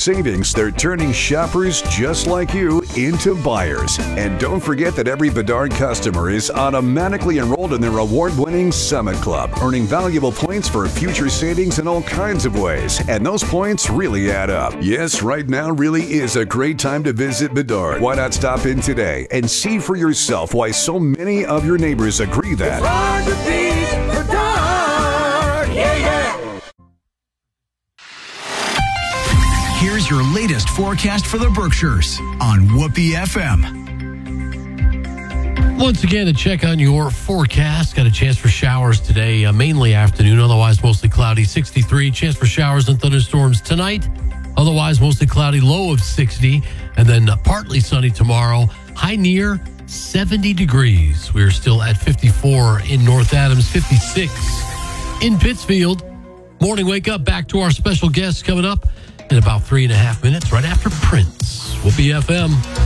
savings, they're turning shoppers just like you into buyers. And don't forget that every Bedard customer is automatically enrolled in their award-winning Summit Club, earning valuable points for future savings in all kinds of ways. And those points really add up. Yes, right now really is a great time to visit Bedard. Why not stop in today and see for yourself why so many of your neighbors agree that It's hard to beat Bedard. Yeah, yeah. Here's your latest forecast for the Berkshires on Whoopee FM. Once again, a check on your forecast. Got a chance for showers today, mainly afternoon, otherwise mostly cloudy, 63. Chance for showers and thunderstorms tonight, otherwise mostly cloudy, low of 60. And then partly sunny tomorrow, high near 70 degrees. We're still at 54 in North Adams, 56 in Pittsfield. Morning wake up, back to our special guests coming up in about 3.5 minutes, right after Prince. Whoopee FM.